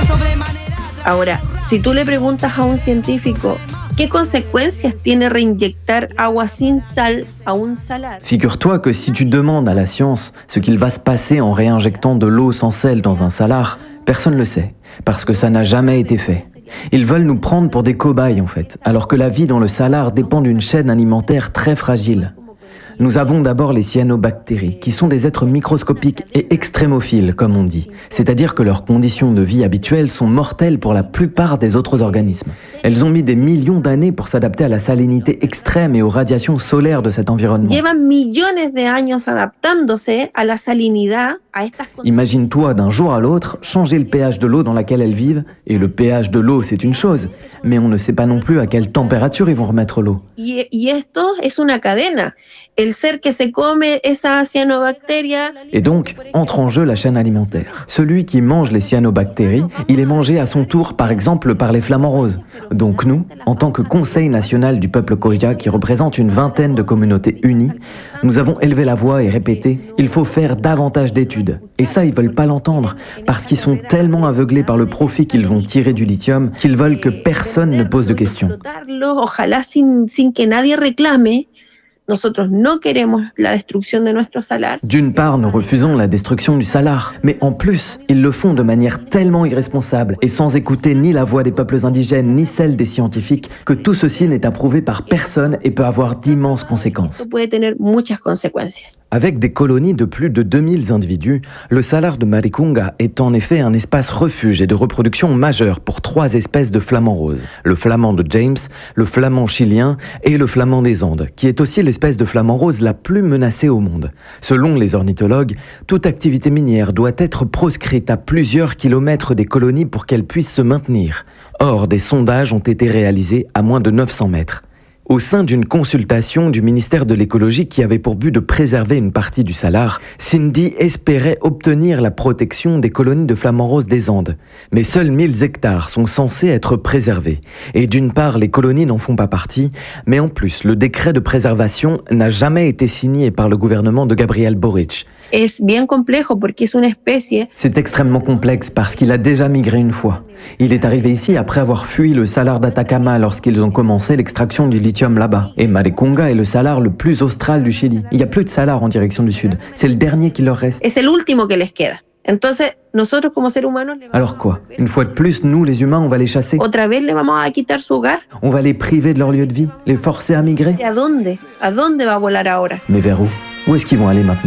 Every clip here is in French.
Ahora, si tú le preguntas a un científico ¿qué consecuencias tiene reinyectar agua sin sal a un salar? Figure-toi que si tu demandes à la science ce qu'il va se passer en réinjectant de l'eau sans sel dans un salar, personne ne le sait, parce que ça n'a jamais été fait. Ils veulent nous prendre pour des cobayes en fait, alors que la vie dans le salar dépend d'une chaîne alimentaire très fragile. Nous avons d'abord les cyanobactéries, qui sont des êtres microscopiques et extrémophiles, comme on dit. C'est-à-dire que leurs conditions de vie habituelles sont mortelles pour la plupart des autres organismes. Elles ont mis des millions d'années pour s'adapter à la salinité extrême et aux radiations solaires de cet environnement. Llevan millones de años adaptándose a la salinidad, a estas conditions. Imagine-toi d'un jour à l'autre changer le pH de l'eau dans laquelle elles vivent. Et le pH de l'eau, c'est une chose, mais on ne sait pas non plus à quelle température ils vont remettre l'eau. Y esto es una cadena. El ser que se come esa cianobacteria. Et donc, entre en jeu la chaîne alimentaire. Celui qui mange les cyanobactéries, il est mangé à son tour, par exemple, par les flamants roses. Donc nous, en tant que Conseil national du peuple Khoria, qui représente une vingtaine de communautés unies, nous avons élevé la voix et répété « Il faut faire davantage d'études ». Et ça, ils veulent pas l'entendre, parce qu'ils sont tellement aveuglés par le profit qu'ils vont tirer du lithium, qu'ils veulent que personne ne pose de questions. Ojalá sin que nadie reclame. Nosotros no queremos la destrucción de nuestro salar. D'une part, nous refusons la destruction du salar, mais en plus, ils le font de manière tellement irresponsable et sans écouter ni la voix des peuples indigènes ni celle des scientifiques que tout ceci n'est approuvé par personne et peut avoir d'immenses conséquences. Esto puede tener muchas consecuencias. Avec des colonies de plus de 2000 individus, le salar de Maricunga est en effet un espace refuge et de reproduction majeur pour 3 espèces de flamants roses. Le flamand de James, le flamand chilien et le flamand des Andes, qui est aussi l'espèce de flamant rose la plus menacée au monde. Selon les ornithologues, toute activité minière doit être proscrite à plusieurs kilomètres des colonies pour qu'elles puissent se maintenir. Or, des sondages ont été réalisés à moins de 900 mètres. Au sein d'une consultation du ministère de l'écologie qui avait pour but de préserver une partie du salar, Cindy espérait obtenir la protection des colonies de flamants roses des Andes. Mais seuls 1000 hectares sont censés être préservés. Et d'une part, les colonies n'en font pas partie, mais en plus, le décret de préservation n'a jamais été signé par le gouvernement de Gabriel Boric. Es bien complejo porque es una especie. C'est extrêmement complexe parce qu'il a déjà migré une fois. Il est arrivé ici après avoir fui le salar d'Atacama lorsqu'ils ont commencé l'extraction du lithium là-bas. Et Maricunga est le salar le plus austral du Chili. Il n'y a plus de salar en direction du sud. C'est le dernier qui leur reste. Es el último que les queda. Entonces, nosotros como seres humanos Alors quoi? Une fois de plus, nous les humains, on va les chasser? Otra vez le vamos a quitar su hogar. On va les priver de leur lieu de vie? Les forcer à migrer? ¿A dónde? ¿A dónde va a volar ahora? Mais vers où? Où est-ce qu'ils vont aller maintenant?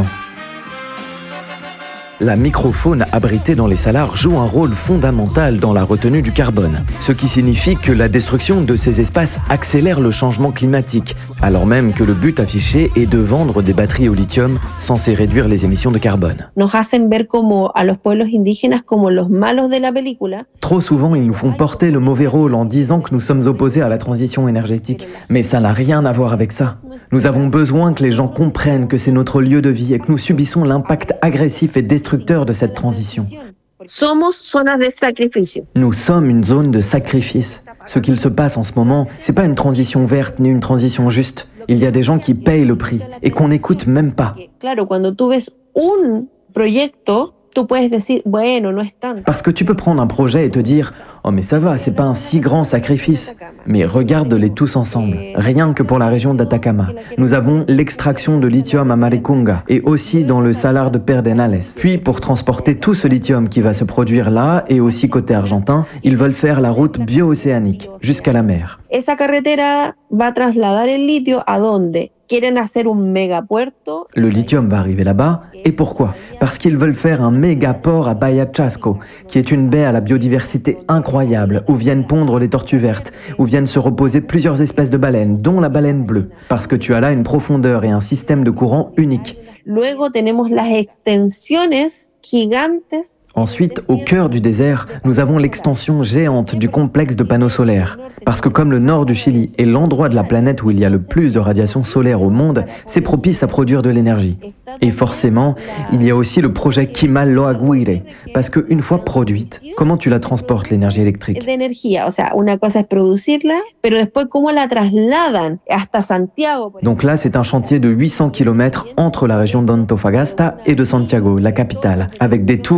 La microfaune abritée dans les salars joue un rôle fondamental dans la retenue du carbone, ce qui signifie que la destruction de ces espaces accélère le changement climatique, alors même que le but affiché est de vendre des batteries au lithium censées réduire les émissions de carbone. Nos hacen ver como a los pueblos indígenas como los malos de la película. Trop souvent, ils nous font porter le mauvais rôle en disant que nous sommes opposés à la transition énergétique. Mais ça n'a rien à voir avec ça. Nous avons besoin que les gens comprennent que c'est notre lieu de vie et que nous subissons l'impact agressif et destructeur de cette transition. Somos zonas de sacrificio. Nous sommes une zone de sacrifice. Ce qu'il se passe en ce moment, c'est pas une transition verte ni une transition juste. Il y a des gens qui payent le prix et qu'on n'écoute même pas. Claro, cuando tú ves un proyecto, tú puedes decir, bueno, no es tanto. Parce que tu peux prendre un projet et te dire « Oh mais ça va, c'est pas un si grand sacrifice ». Mais regarde-les tous ensemble, rien que pour la région d'Atacama. Nous avons l'extraction de lithium à Maricunga et aussi dans le salar de Pedernales. Puis pour transporter tout ce lithium qui va se produire là et aussi côté argentin, ils veulent faire la route bio-océanique jusqu'à la mer. Esa carretera va a trasladar el litio ¿a dónde? Quieren hacer un megapuerto. Le lithium va arriver là-bas. Et pourquoi? Parce qu'ils veulent faire un méga port à Bahia Chasco, qui est une baie à la biodiversité incroyable, où viennent pondre les tortues vertes, où viennent se reposer plusieurs espèces de baleines, dont la baleine bleue. Parce que tu as là une profondeur et un système de courant unique. Luego tenemos las extensiones gigantes. Ensuite, au cœur du désert, nous avons l'extension géante du complexe de panneaux solaires. Parce que comme le nord du Chili est l'endroit de la planète où il y a le plus de radiation solaire au monde, c'est propice à produire de l'énergie. Et forcément, il y a aussi le projet Kimal Loaguire, parce qu'une fois produite, comment tu la transportes l'énergie électrique? De energía, o sea, una cosa es producirla, pero después cómo la trasladan hasta Santiago. Donc là, c'est un chantier de 800 km entre la région d'Antofagasta et de Santiago, la capitale, avec des tours et des lignes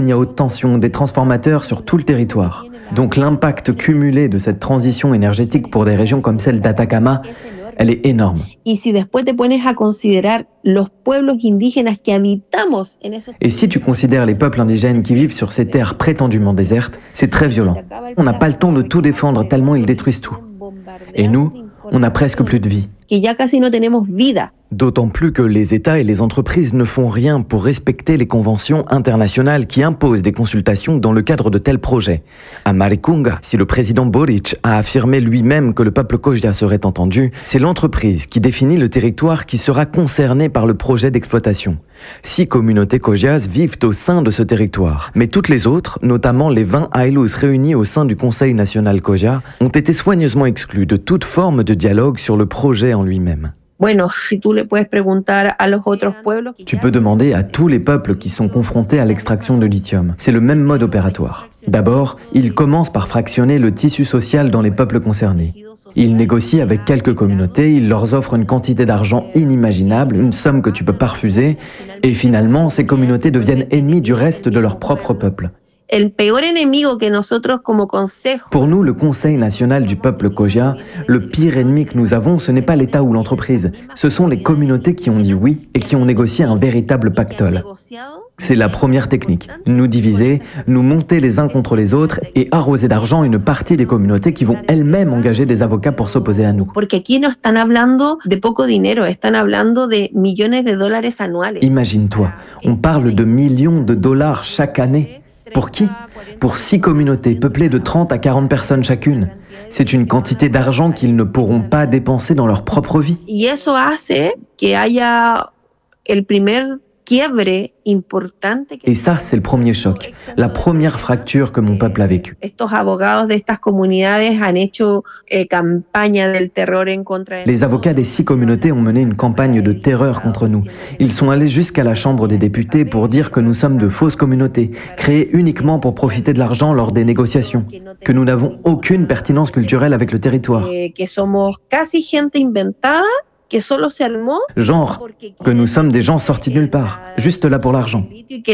lignes à haute tension, des transformateurs sur tout le territoire. Donc l'impact cumulé de cette transition énergétique pour des régions comme celle d'Atacama, elle est énorme. Et si tu considères les peuples indigènes qui vivent sur ces terres prétendument désertes, c'est très violent. On n'a pas le temps de tout défendre tellement ils détruisent tout. Et nous, on n'a presque plus de vie. D'autant plus que les États et les entreprises ne font rien pour respecter les conventions internationales qui imposent des consultations dans le cadre de tels projets. À Maricunga, si le président Boric a affirmé lui-même que le peuple Khoja serait entendu, c'est l'entreprise qui définit le territoire qui sera concerné par le projet d'exploitation. 6 communautés Khojas vivent au sein de ce territoire, mais toutes les autres, notamment les 20 Ailus réunis au sein du Conseil national Khoja, ont été soigneusement exclus de toute forme de dialogue sur le projet en lui-même. Tu peux demander à tous les peuples qui sont confrontés à l'extraction de lithium. C'est le même mode opératoire. D'abord, ils commencent par fractionner le tissu social dans les peuples concernés. Ils négocient avec quelques communautés, ils leur offrent une quantité d'argent inimaginable, une somme que tu peux pas refuser, et finalement, ces communautés deviennent ennemies du reste de leur propre peuple. Pour nous, le Conseil national du peuple Khoja, le pire ennemi que nous avons, ce n'est pas l'État ou l'entreprise. Ce sont les communautés qui ont dit oui et qui ont négocié un véritable pactole. C'est la première technique. Nous diviser, nous monter les uns contre les autres et arroser d'argent une partie des communautés qui vont elles-mêmes engager des avocats pour s'opposer à nous. Imagine-toi, on parle de millions de dollars chaque année. Pour qui ? Pour 6 communautés peuplées de 30 à 40 personnes chacune. C'est une quantité d'argent qu'ils ne pourront pas dépenser dans leur propre vie. Et ça, c'est le premier choc, la première fracture que mon peuple a vécue. Les avocats des 6 communautés ont mené une campagne de terreur contre nous. Ils sont allés jusqu'à la Chambre des députés pour dire que nous sommes de fausses communautés, créées uniquement pour profiter de l'argent lors des négociations, que nous n'avons aucune pertinence culturelle avec le territoire. Genre que nous sommes des gens sortis de nulle part, juste là pour l'argent.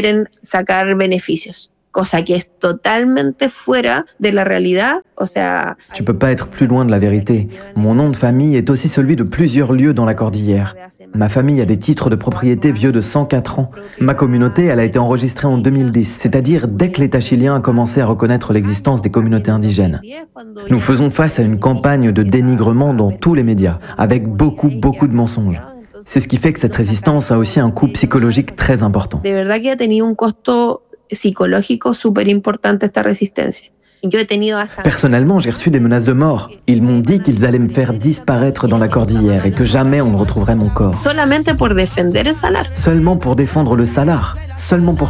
Tu peux pas être plus loin de la vérité. Mon nom de famille est aussi celui de plusieurs lieux dans la cordillère. Ma famille a des titres de propriété vieux de 104 ans. Ma communauté, elle a été enregistrée en 2010, c'est-à-dire dès que l'État chilien a commencé à reconnaître l'existence des communautés indigènes. Nous faisons face à une campagne de dénigrement dans tous les médias, avec beaucoup de mensonges. C'est ce qui fait que cette résistance a aussi un coût psychologique très important. Personnellement, j'ai reçu des menaces de mort. Ils m'ont dit qu'ils allaient me faire disparaître dans la cordillère et que jamais on ne retrouverait mon corps. Seulement pour défendre le salar. Seulement pour